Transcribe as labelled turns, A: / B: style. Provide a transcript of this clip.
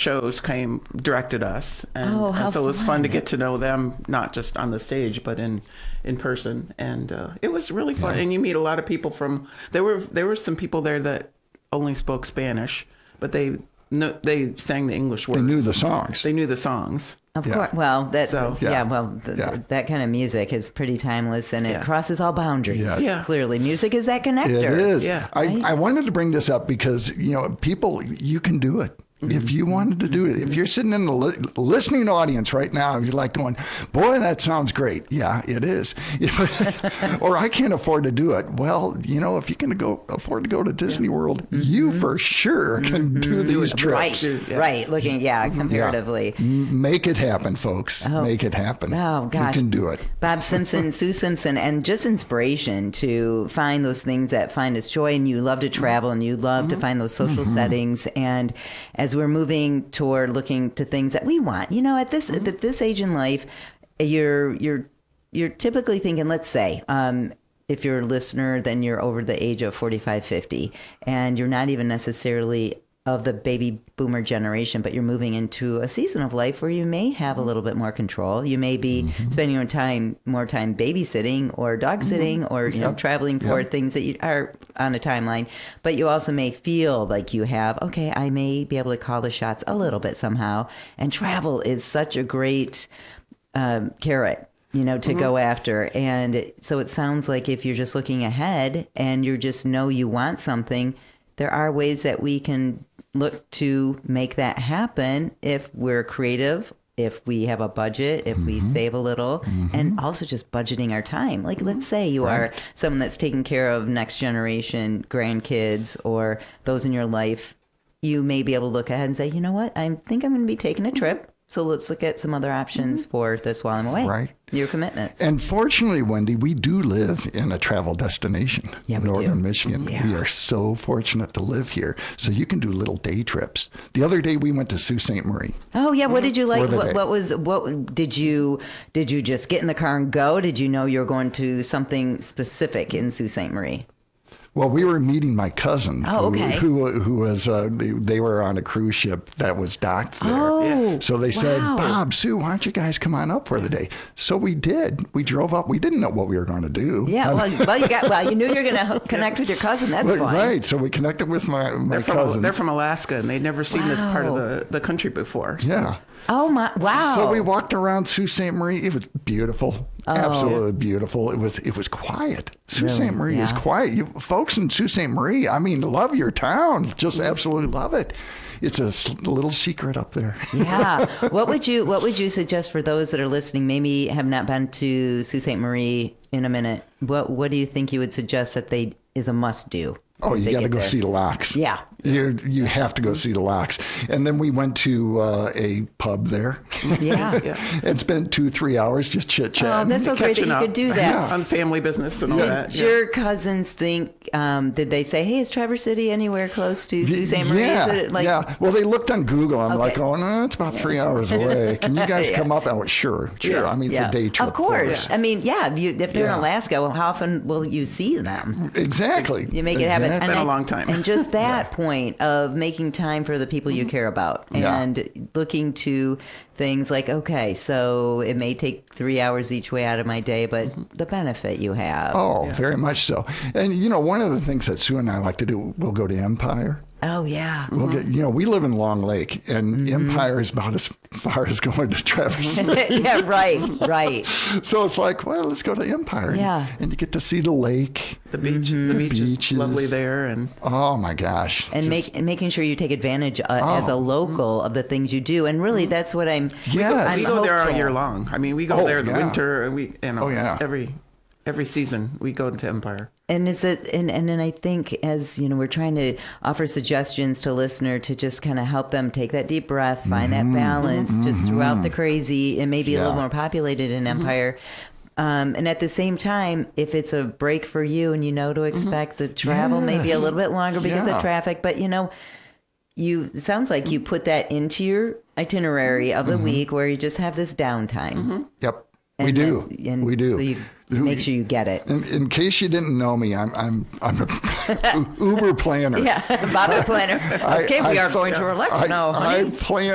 A: shows directed us. And,
B: how
A: and so it was
B: fun.
A: fun to get to know them, not just on the stage, but in person. And it was really fun.
C: Yeah.
A: And you meet a lot of people there were some people there that only spoke Spanish, but they sang the English words.
C: They knew the songs.
A: They knew the songs.
B: Of
C: Yeah.
B: course. Well, that
A: Yeah.
B: that kind of music is pretty timeless, and it
A: Yeah.
B: crosses all boundaries.
C: Yes.
A: Yeah.
B: Clearly, music is that connector.
C: It is.
A: Yeah.
C: I wanted to bring this up because, people, you can do it. If you wanted to do it, if you're sitting in the listening audience right now, you're like going, boy, that sounds great. Yeah, it is. Or I can't afford to do it. Well, if you can afford to go to Disney World, you for sure can do these trips.
B: Right. Looking, comparatively.
C: Yeah. Make it happen, folks. Make it happen.
B: Oh, gosh.
C: You can do it.
B: Bob Simpson, Sue Simpson, and just inspiration to find those things that find us joy. And you love to travel and you love to find those social settings. And as we're moving toward looking to things that we want, at this age in life, you're typically thinking, let's say, if you're a listener, then you're over the age of 45, 50, and you're not even necessarily of the baby boomer generation, but you're moving into a season of life where you may have a little bit more control. You may be spending more time babysitting or dog sitting or traveling for things that you are on a timeline. But you also may feel like you have, okay, I may be able to call the shots a little bit somehow. And travel is such a great carrot, to go after. And so it sounds like if you're just looking ahead and you just know you want something, there are ways that we can look to make that happen if we're creative, if we have a budget, if we save a little, and also just budgeting our time. Like, let's say you are someone that's taking care of next generation grandkids or those in your life. You may be able to look ahead and say, you know what, I think I'm going to be taking a trip. So let's look at some other options for this while I'm away.
C: Right.
B: Your commitments.
C: And fortunately, Wendy, we do live in a travel destination,
B: Yeah, we
C: Northern
B: do.
C: Michigan.
B: Yeah.
C: We are so fortunate to live here. So you can do little day trips. The other day we went to Sault Ste. Marie.
B: Oh yeah, what did you like?
C: For the day.
B: What did you just get in the car and go? Did you know you were going to something specific in Sault Ste. Marie?
C: Well, we were meeting my cousin,
B: Oh, okay.
C: who was they were on a cruise ship that was docked there.
B: Oh,
C: So they said,
B: wow.
C: Bob, Sue, why don't you guys come on up for the day? So we did. We drove up. We didn't know what we were going to do.
B: Yeah, you knew you were going to connect with your cousin. That's fine.
C: Right. So we connected with my cousins.
A: They're from Alaska, and they'd never seen this part
B: Wow.
A: of the country before. So.
C: Yeah.
B: Oh my! Wow.
C: So we walked around Sault Ste. Marie. It was beautiful,
B: Oh.
C: absolutely beautiful. It was quiet. Sault Ste.
B: Really?
C: Marie is
B: Yeah.
C: quiet. You folks in Sault Ste. Marie, I mean, love your town. Just absolutely love it. It's a little secret up there.
B: Yeah. What would you suggest for those that are listening? Maybe have not been to Sault Ste. Marie in a minute. What do you think you would suggest that is a must do?
C: Oh, you got to go
B: there?
C: see the locks.
B: Yeah.
C: You have to go see the locks. And then we went to a pub there.
B: Yeah.
C: And spent 2-3 hours just chit
B: Oh,
C: chatting.
B: that's so great that
A: Catching
B: you
A: up
B: could do that.
A: on family business and all that.
B: Did your cousins think? Did they say, "Hey, is Traverse City anywhere close to Sault Ste. Marie?"
C: Yeah,
B: Is it like,
C: yeah. Well, they looked on Google. I'm
B: Okay.
C: like, oh, no, it's about 3 hours away. Can you guys
B: Yeah.
C: come up? Oh, sure.
B: Yeah.
C: I mean, it's a day trip.
B: Of course.
C: for us.
B: I mean, yeah. If they're
C: Yeah.
B: in Alaska, well, how often will you see them?
C: Exactly.
B: You make it happen.
C: Exactly.
A: It's been a long time.
B: And just that point of making time for the people you care about
C: Yeah.
B: and looking to things like, okay, so it may take 3 hours each way out of my day, but the benefit you have.
C: Oh, very much so. And, one of the things that Sue and I like to do, we'll go to Empire.
B: Oh, yeah.
C: We'll get, we live in Long Lake, and Empire is about as far as going to Traverse City.
B: Yeah, right.
C: So it's like, well, let's go to Empire.
B: Yeah.
C: And you get to see the lake.
A: The beach,
B: Mm-hmm.
A: the beach is
C: beaches.
A: lovely there, and
C: Oh, my gosh.
B: And making sure you take advantage as a local of the things you do. And really, that's what I'm
C: Yes.
B: I'm
A: we go there all
B: hopeful.
A: year long. I mean, we go
C: Oh,
A: there in the
C: yeah.
A: winter, and
C: Oh, yeah.
A: every season we go to Empire.
B: And is it and then I think as we're trying to offer suggestions to listener to just kind of help them take that deep breath, find that balance just throughout the crazy and maybe a little
C: Yeah.
B: more populated in Empire. And at the same time, if it's a break for you and you know to expect the travel maybe a
C: Yes.
B: little bit longer because
C: Yeah.
B: of traffic, but it sounds like you put that into your itinerary of the week where you just have this downtime.
C: Yep.
B: And
C: We do.
B: that's- and
C: We do.
B: So you make sure you get it.
C: In case you didn't know me, I'm a Uber planner.
B: Yeah, Bob the planner. Okay, we are going to relax now, honey.
C: I plan